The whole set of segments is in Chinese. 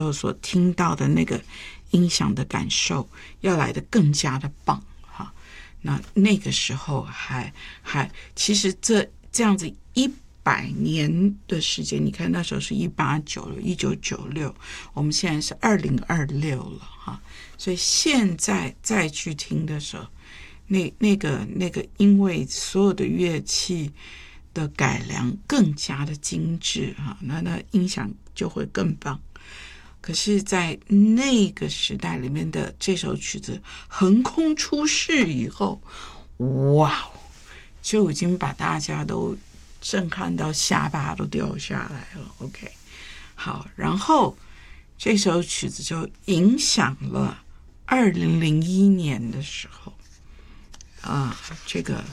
所听到的那个音响的感受要来得更加的棒哈。那个时候还其实这样子100年的时间，你看那时候是1996，我们现在是2026了哈，所以现在再去听的时候，那个因为所有的乐器的改良更加的精致哈，那音响就会更棒。可是在那个时代里面的这首曲子横空出世以后，哇，就已经把大家都震撼到下巴都掉下来了。 OK， 好，然后这首曲子就影响了2001年的时候这个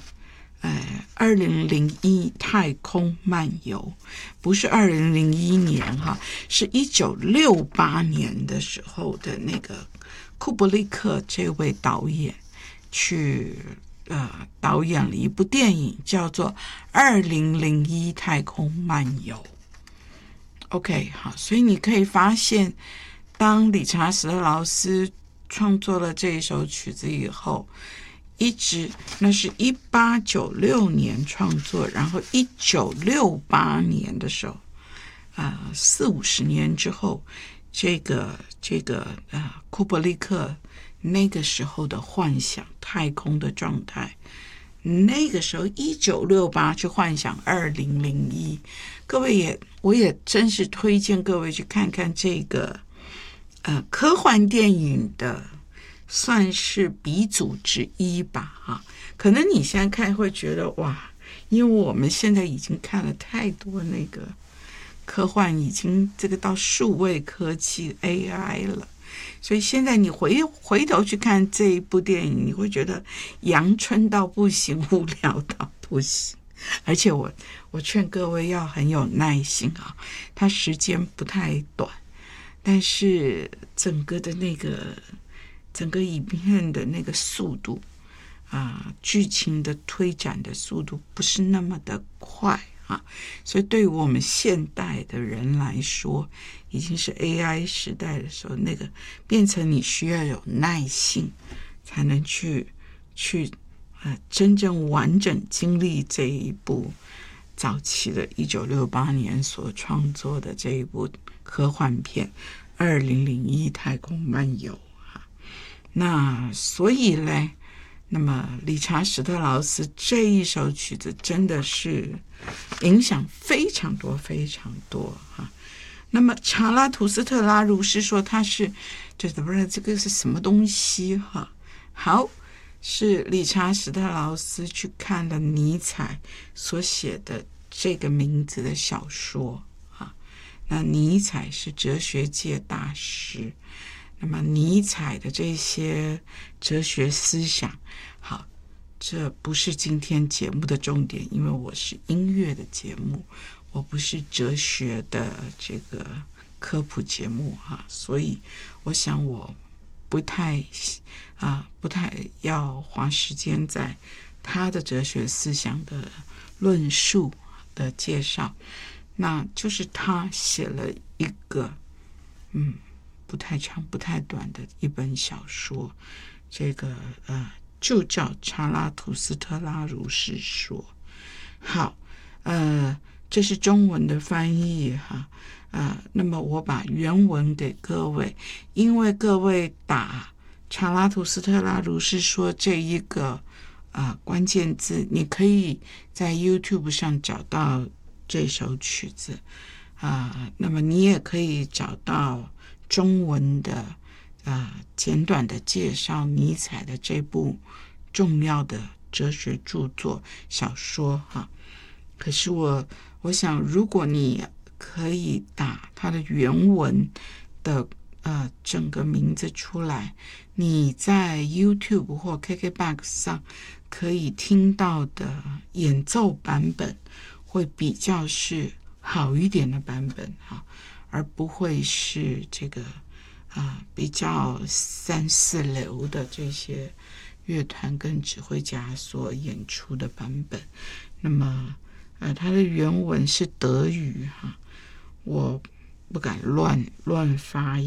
2001太空漫游，不是2001年哈，是1968年的时候的那个库布里克这位导演去导演了一部电影叫做2001太空漫游。 OK， 好，所以你可以发现当理查史特劳斯创作了这一首曲子以后，一直那是1896年创作，然后1968年的时候40-50年之后，这个库布里克那个时候的幻想太空的状态，那个时候1968去幻想2001，各位我也真是推荐各位去看看这个科幻电影的算是鼻祖之一吧哈。可能你现在看会觉得哇，因为我们现在已经看了太多那个科幻，已经这个到数位科技 AI 了，所以现在你回头去看这一部电影，你会觉得阳春到不行，无聊到不行。而且我劝各位要很有耐心啊，它时间不太短，但是整个影片的那个速度剧情的推展的速度不是那么的快所以对于我们现代的人来说，已经是 AI 时代的时候，那个变成你需要有耐性才能去真正完整经历这一部早期的1968年所创作的这一部科幻片2001太空漫游那所以呢，那么理查史特劳斯这一首曲子真的是影响非常多非常多那么查拉图斯特拉如是说他是这个是什么东西好，是理查史特劳斯去看了尼采所写的这个名字的小说那尼采是哲学界大师，那么尼采的这些哲学思想，好，这不是今天节目的重点，因为我是音乐的节目，我不是哲学的这个科普节目所以我想我不太要花时间在他的哲学思想的论述的介绍，那就是他写了一个不太长不太短的一本小说，这个就叫查拉图斯特拉如是说。好，这是中文的翻译那么我把原文给各位，因为各位打查拉图斯特拉如是说这一个关键字，你可以在 YouTube 上找到这首曲子那么你也可以找到中文的简短的介绍尼采的这部重要的哲学著作小说可是我想如果你可以打它的原文的整个名字出来，你在 YouTube 或 KKBOX 上可以听到的演奏版本会比较是好一点的版本而不会是这个比较3、4流的这些乐团跟指挥家所演出的版本。那么它的原文是德语我不敢乱发言。